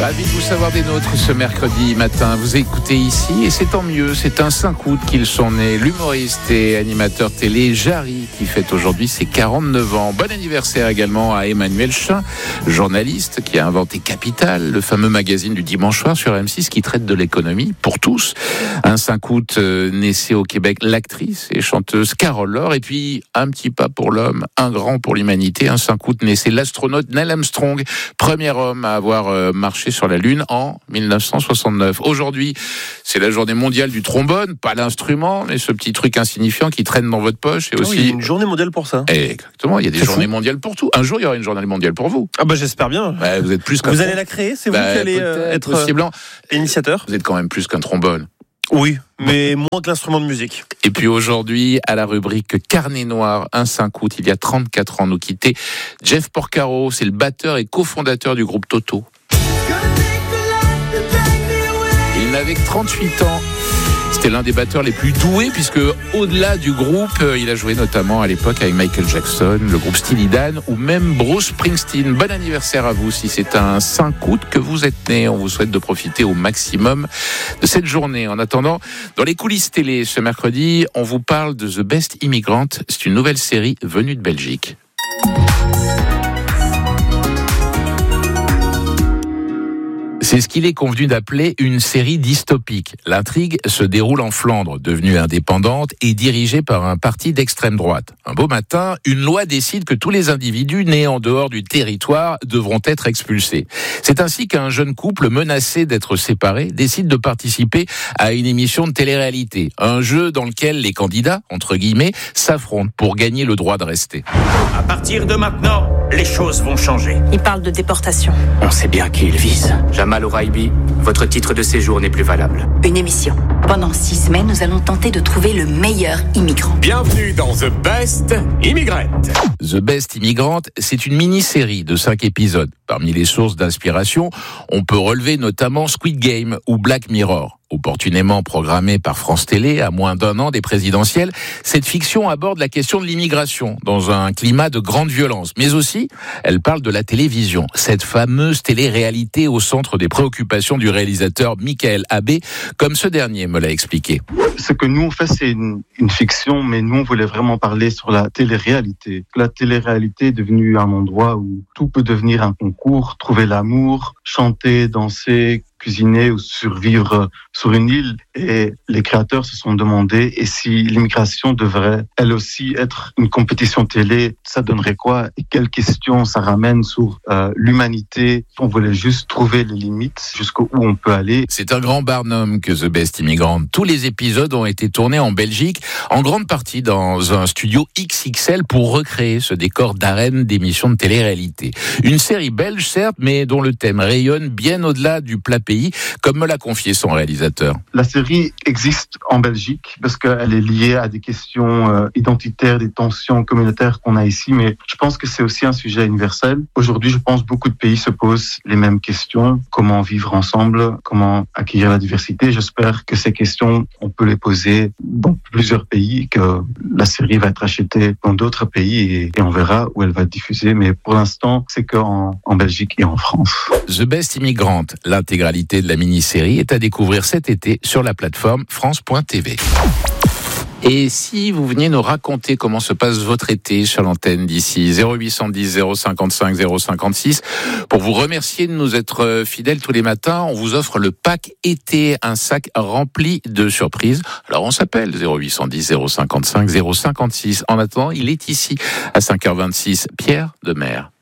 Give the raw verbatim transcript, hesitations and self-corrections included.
Ravi de vous savoir des nôtres ce mercredi matin. Vous écoutez ici et c'est tant mieux. C'est un cinq août qu'ils sont nés. L'humoriste et animateur télé Jarry qui fête aujourd'hui ses quarante-neuf ans. Bon anniversaire également à Emmanuel Chin, journaliste qui a inventé Capital, le fameux magazine du dimanche soir sur M six qui traite de l'économie pour tous. Un cinq août euh, naissait au Québec l'actrice et chanteuse Carole Laure. Et puis un petit pas pour l'homme, un grand pour l'humanité. Un cinq août naissait l'astronaute Neil Armstrong, premier homme à avoir euh, marché sur la Lune en dix-neuf cent soixante-neuf. Aujourd'hui, c'est la journée mondiale du trombone, pas l'instrument, mais ce petit truc insignifiant qui traîne dans votre poche. Et oh, aussi... il y a une journée mondiale pour ça. Exactement, il y a des c'est journées fou. mondiales pour tout. Un jour, il y aura une journée mondiale pour vous. Ah bah j'espère bien. Bah, vous êtes plus qu'un Vous trom- allez la créer, c'est bah, vous qui allez euh, être possiblement. euh, initiateur. Vous êtes quand même plus qu'un trombone. Oui, mais moins que l'instrument de musique. Et puis aujourd'hui, à la rubrique Carnet Noir, un cinq août, il y a trente-quatre ans, nous quittait Jeff Porcaro. C'est le batteur et cofondateur du groupe Toto. Il n'avait que trente-huit ans. C'était l'un des batteurs les plus doués puisque au-delà du groupe, il a joué notamment à l'époque avec Michael Jackson, le groupe Steely Dan ou même Bruce Springsteen. Bon anniversaire à vous si c'est un cinq août que vous êtes né. On vous souhaite de profiter au maximum de cette journée. En attendant, dans les coulisses télé ce mercredi, on vous parle de The Best Immigrant. C'est une nouvelle série venue de Belgique. C'est ce qu'il est convenu d'appeler une série dystopique. L'intrigue se déroule en Flandre, devenue indépendante et dirigée par un parti d'extrême droite. Un beau matin, une loi décide que tous les individus nés en dehors du territoire devront être expulsés. C'est ainsi qu'un jeune couple menacé d'être séparé décide de participer à une émission de télé-réalité. Un jeu dans lequel les candidats, entre guillemets, s'affrontent pour gagner le droit de rester. À partir de maintenant, les choses vont changer. Il parle de déportation. On sait bien qui il vise. Jamal Oraibi, votre titre de séjour n'est plus valable. Une émission. Pendant six semaines, nous allons tenter de trouver le meilleur immigrant. Bienvenue dans The Best Immigrant. The Best Immigrant, c'est une mini-série de cinq épisodes. Parmi les sources d'inspiration, on peut relever notamment Squid Game ou Black Mirror. Opportunément programmée par France Télé à moins d'un an des présidentielles, cette fiction aborde la question de l'immigration dans un climat de grande violence. Mais aussi, elle parle de la télévision, cette fameuse télé-réalité au centre des préoccupations du réalisateur Michael Abbé, comme ce dernier me l'a expliqué. Ce que nous on fait, c'est une, une fiction, mais nous on voulait vraiment parler sur la télé-réalité. La télé-réalité est devenue un endroit où tout peut devenir un concours, trouver l'amour, chanter, danser, cuisiner ou survivre sur une île. Et les créateurs se sont demandé, et si l'immigration devrait elle aussi être une compétition télé, ça donnerait quoi? Et quelles questions ça ramène sur euh, l'humanité? On voulait juste trouver les limites jusqu'où on peut aller. C'est un grand barnum que The Best Immigrant. Tous les épisodes ont été tournés en Belgique, en grande partie dans un studio X X L pour recréer ce décor d'arène d'émissions de télé-réalité. Une série belge certes, mais dont le thème rayonne bien au-delà du plat pays, comme me l'a confié son réalisateur. La série existe en Belgique parce qu'elle est liée à des questions euh, identitaires, des tensions communautaires qu'on a ici, mais je pense que c'est aussi un sujet universel. Aujourd'hui, je pense que beaucoup de pays se posent les mêmes questions. Comment vivre ensemble? Comment accueillir la diversité? J'espère que ces questions, on peut les poser dans plusieurs pays, que la série va être achetée dans d'autres pays et, et on verra où elle va être diffusée. Mais pour l'instant, c'est qu'en en Belgique et en France. The Best Immigrant, l'intégralité de la mini-série est à découvrir cet été sur la plateforme France point T V. Et si vous veniez nous raconter comment se passe votre été sur l'antenne d'ici, zéro huit cent dix, zéro cinquante-cinq, zéro cinquante-six, pour vous remercier de nous être fidèles tous les matins, on vous offre le pack été, un sac rempli de surprises. Alors on s'appelle zéro huit cent dix, zéro cinquante-cinq, zéro cinquante-six. En attendant, il est ici à cinq heures vingt-six, Pierre Demers.